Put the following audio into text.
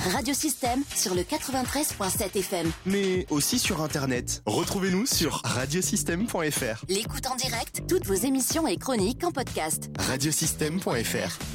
Radiosystème sur le 93.7 FM. Mais aussi sur Internet. Retrouvez-nous sur radiosystème.fr. L'écoute en direct, toutes vos émissions et chroniques en podcast. Radiosystème.fr.